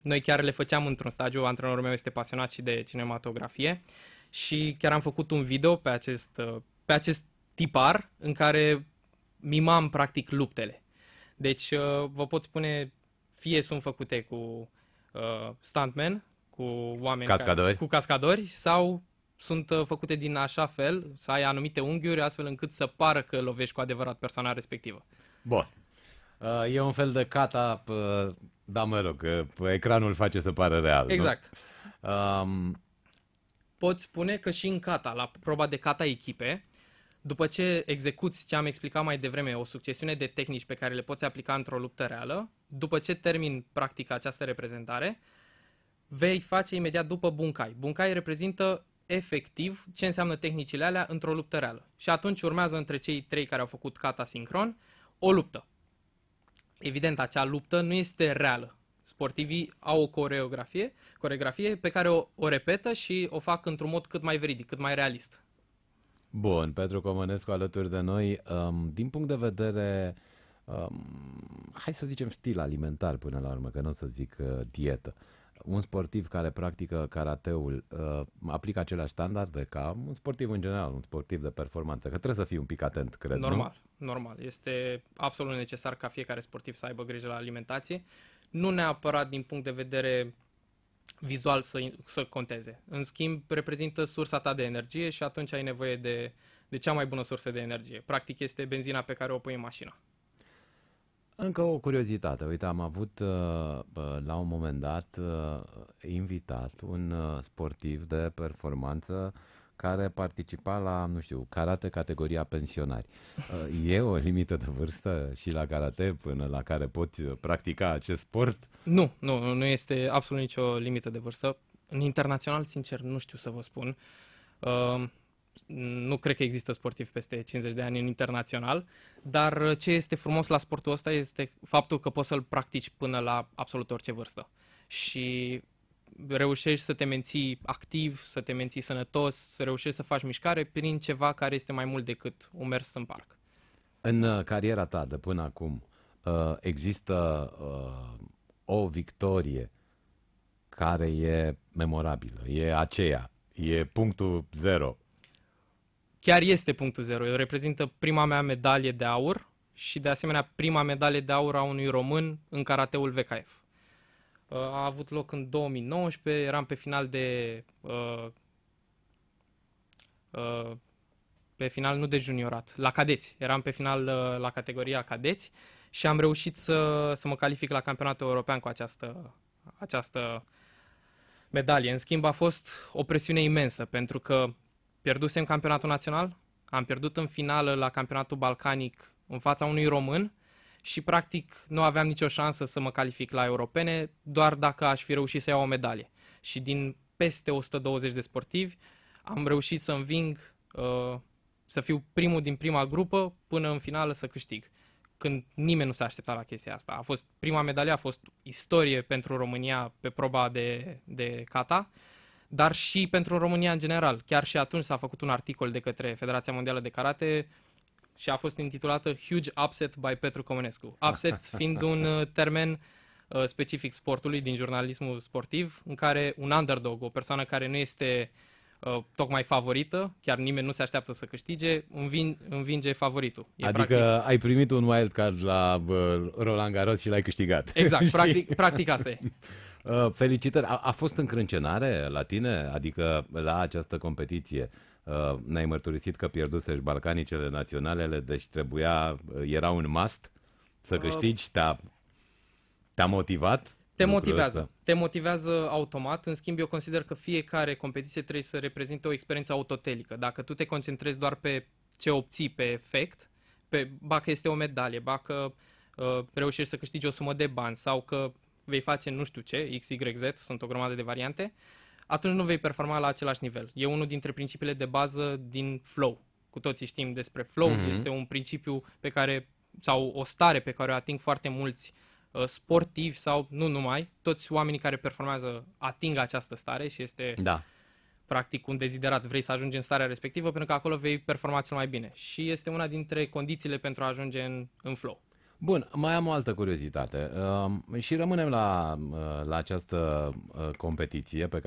Noi chiar le făceam într-un stagiu, antrenorul meu este pasionat și de cinematografie și chiar am făcut un video pe acest tipar în care mimam practic luptele. Deci vă pot spune, fie sunt făcute cu stuntmen, cu Cascadori? cu cascadori, sau sunt făcute din așa fel, să ai anumite unghiuri, astfel încât să pară că lovești cu adevărat persoana respectivă. Bun. E un fel de kata, da mă rog, că ecranul face să pară real, nu? Exact. Pot spune că și în kata, la proba de kata echipe, după ce execuți ce am explicat mai devreme, o succesiune de tehnici pe care le poți aplica într-o luptă reală, după ce termin practic această reprezentare, vei face imediat după bunkai. Bunkai reprezintă efectiv ce înseamnă tehnicile alea într-o luptă reală. Și atunci urmează între cei trei care au făcut kata sincron o luptă. Evident, acea luptă nu este reală. Sportivii au o coreografie pe care o repetă și o fac într-un mod cât mai veridic, cât mai realist. Bun, Petru Comănescu alături de noi. Din punct de vedere, hai să zicem stil alimentar până la urmă, că nu o să zic dietă. Un sportiv care practică karateul aplică aceleași standarde ca un sportiv în general, un sportiv de performanță, că trebuie să fii un pic atent, cred, nu? Normal. Este absolut necesar ca fiecare sportiv să aibă grijă la alimentație. Nu neapărat din punct de vedere vizual să conteze. În schimb, reprezintă sursa ta de energie și atunci ai nevoie de cea mai bună sursă de energie. Practic este benzina pe care o pui în mașină. Încă o curiozitate. Uite, am avut la un moment dat invitat un sportiv de performanță care participa la, nu știu, karate categoria pensionari. E o limită de vârstă și la karate până la care poți practica acest sport? Nu este absolut nicio limită de vârstă. În internațional, sincer, nu știu să vă spun. Uh, nu cred că există sportivi peste 50 de ani în internațional, dar ce este frumos la sportul ăsta este faptul că poți să-l practici până la absolut orice vârstă. Și reușești să te menții activ, să te menții sănătos, să reușești să faci mișcare prin ceva care este mai mult decât un mers în parc. În cariera ta de până acum există o victorie care e memorabilă, e aceea, e punctul zero. Chiar este punctul zero. Eu reprezintă prima mea medalie de aur și de asemenea prima medalie de aur a unui român în karateul VKF. A avut loc în 2019, eram pe final pe final nu de juniorat, la cadeți. Eram pe final la categoria cadeți și am reușit să mă calific la campionatul european cu această medalie. În schimb a fost o presiune imensă pentru că pierdusem campionatul național, am pierdut în finală la campionatul balcanic în fața unui român și practic nu aveam nicio șansă să mă calific la europene doar dacă aș fi reușit să iau o medalie. Și din peste 120 de sportivi am reușit să înving, să fiu primul din prima grupă până în finală să câștig. Când nimeni nu s-a așteptat la chestia asta. A fost prima medalie, a fost istorie pentru România pe proba de kata, dar și pentru România în general. Chiar și atunci s-a făcut un articol de către Federația Mondială de Karate și a fost intitulată Huge Upset by Petru Comănescu. Upset fiind un termen specific sportului din jurnalismul sportiv, în care un underdog, o persoană care nu este tocmai favorită, chiar nimeni nu se așteaptă să câștige, învinge favoritul. Adică practic... ai primit un wildcard la Roland Garros și l-ai câștigat. Exact, practic asta e. Felicitări. A fost încrâncenare la tine? Adică la această competiție ne-ai mărturisit că pierdusești balcanicele naționalele, deci era un must să câștigi? Te-a motivat? Te motivează automat. În schimb, eu consider că fiecare competiție trebuie să reprezinte o experiență autotelică. Dacă tu te concentrezi doar pe ce obții, pe efect, ba că este o medalie, ba că reușești să câștigi o sumă de bani sau că vei face nu știu ce, X, Y, Z, sunt o grămadă de variante, atunci nu vei performa la același nivel. E unul dintre principiile de bază din flow. Cu toții știm despre flow, este un principiu sau o stare pe care o ating foarte mulți sportivi sau nu numai, toți oamenii care performează ating această stare și este practic un deziderat, vrei să ajungi în starea respectivă pentru că acolo vei performa cel mai bine și este una dintre condițiile pentru a ajunge în flow. Bun, mai am o altă curiozitate. Și rămânem la această competiție pe